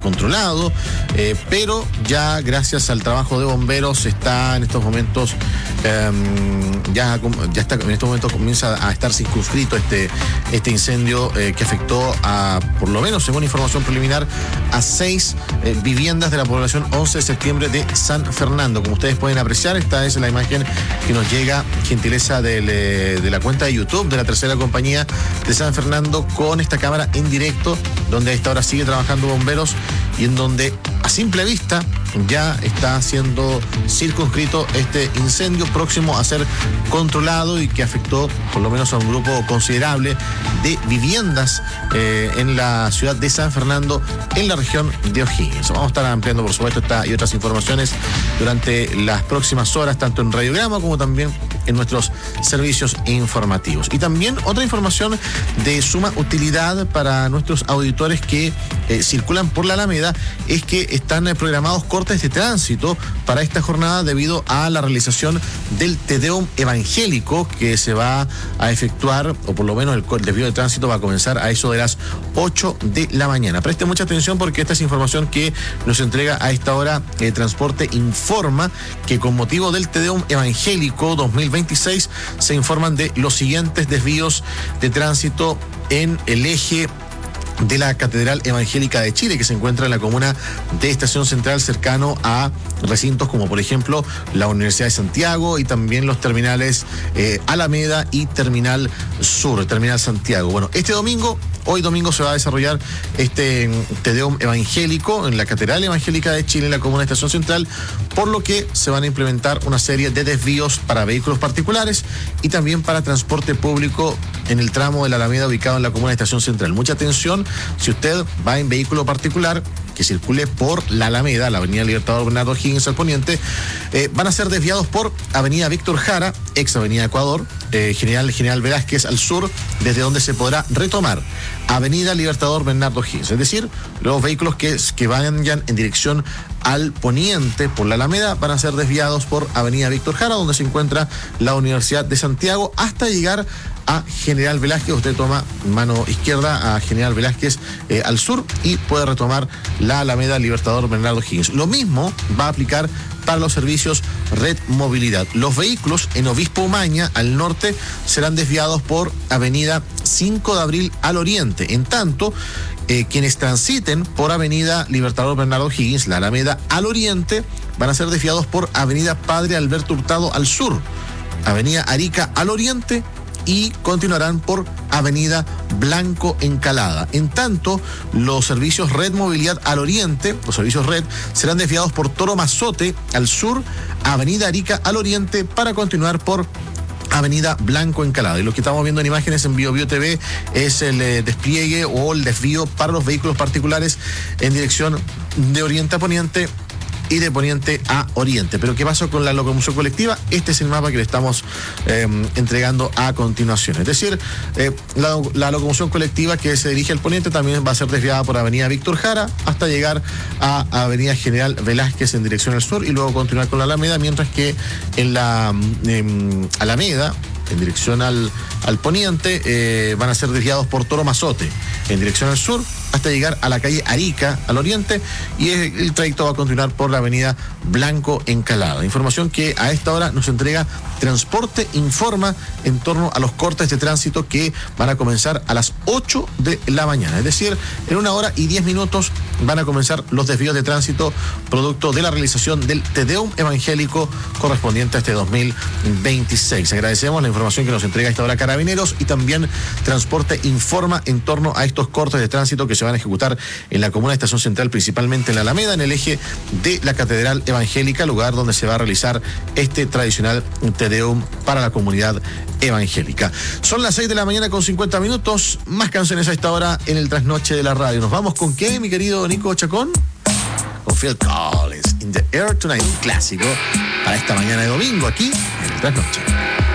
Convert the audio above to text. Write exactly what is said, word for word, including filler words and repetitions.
controlado, eh, pero ya gracias al trabajo de bomberos está en estos momentos, eh, ya, ya está, en estos momentos comienza a estar circunscrito este, este incendio eh, que afectó a, por lo menos según información preliminar, a seis eh, viviendas de la población once de septiembre de San Fernando. Como ustedes pueden apreciar, esta es la imagen que nos llega, gentileza del, de la cuenta de YouTube de la tercera compañía de San Fernando, con esta cámara en directo, donde a esta hora sigue trabajando bomberos y en donde a simple vista ya está siendo circunscrito este incendio próximo a ser controlado y que afectó por lo menos a un grupo considerable de viviendas eh, en la ciudad de San Fernando, en la región de O'Higgins. Vamos a estar ampliando por supuesto esta y otras informaciones durante las próximas horas, tanto en Radiograma como también en nuestros servicios informativos. Y también otra información de suma utilidad para nuestros auditores que eh, circulan por la Alameda es que están eh, programados cortes de tránsito para esta jornada debido a la realización del Te Deum evangélico que se va a efectuar, o por lo menos el, el desvío de tránsito va a comenzar a eso de las ocho de la mañana. Preste mucha atención porque esta es información que nos entrega a esta hora eh, Transporte Informa, que con motivo del Te Deum evangélico dos mil veintiséis se informan de los siguientes desvíos de tránsito en el eje de la Catedral Evangélica de Chile, que se encuentra en la comuna de Estación Central, cercano a recintos como por ejemplo la Universidad de Santiago y también los terminales eh, Alameda y Terminal Sur, Terminal Santiago. Bueno, este domingo, hoy domingo se va a desarrollar este Te Deum evangélico en la Catedral Evangélica de Chile, en la comuna de Estación Central, por lo que se van a implementar una serie de desvíos para vehículos particulares y también para transporte público en el tramo de la Alameda ubicado en la comuna de Estación Central. Mucha atención, si usted va en vehículo particular que circule por la Alameda, la avenida Libertador Bernardo O'Higgins al poniente, eh, van a ser desviados por avenida Víctor Jara, ex avenida Ecuador, eh, General, General Velázquez al sur, desde donde se podrá retomar avenida Libertador Bernardo O'Higgins. Es decir, los vehículos que, que vayan en dirección al poniente por la Alameda van a ser desviados por avenida Víctor Jara, donde se encuentra la Universidad de Santiago, hasta llegar a General Velázquez. Usted toma mano izquierda a General Velázquez eh, al sur y puede retomar la Alameda Libertador Bernardo O'Higgins. Lo mismo va a aplicar para los servicios Red Movilidad. Los vehículos en Obispo Umaña al norte serán desviados por avenida cinco de abril al oriente. En tanto, eh, quienes transiten por avenida Libertador Bernardo O'Higgins, la Alameda al oriente, van a ser desviados por avenida Padre Alberto Hurtado al sur, avenida Arica al oriente y continuarán por avenida Blanco Encalada. En tanto, los servicios Red Movilidad al oriente, los servicios Red, serán desviados por Toro Mazote al sur, avenida Arica al oriente, para continuar por avenida Blanco Encalada. Y lo que estamos viendo en imágenes en Bio Bio T V es el eh, despliegue o el desvío para los vehículos particulares en dirección de oriente a poniente y de poniente a oriente. Pero ¿qué pasó con la locomoción colectiva? Este es el mapa que le estamos eh, entregando a continuación. Es decir, eh, la, la locomoción colectiva que se dirige al poniente también va a ser desviada por avenida Víctor Jara hasta llegar a avenida General Velázquez en dirección al sur y luego continuar con la Alameda, mientras que en la eh, Alameda, en dirección al, al poniente, eh, van a ser desviados por Toro Mazote en dirección al sur hasta llegar a la calle Arica al oriente, y el, el trayecto va a continuar por la avenida Blanco Encalada. Información que a esta hora nos entrega Transporte Informa en torno a los cortes de tránsito que van a comenzar a las ocho de la mañana. Es decir, en una hora y diez minutos van a comenzar los desvíos de tránsito producto de la realización del Te Deum evangélico correspondiente a este dos mil veintiséis. Agradecemos la información que nos entrega a esta hora Carabineros y también Transporte Informa en torno a estos cortes de tránsito que se van a ejecutar en la comuna de Estación Central, principalmente en la Alameda, en el eje de la Catedral Evangélica, lugar donde se va a realizar este tradicional Te Deum para la comunidad evangélica. Son las seis de la mañana con cincuenta minutos, más canciones a esta hora en el Trasnoche de la Radio. ¿Nos vamos con qué, mi querido Nico Chacón? Con Phil Collins, In the Air Tonight, un clásico para esta mañana de domingo aquí en el Trasnoche.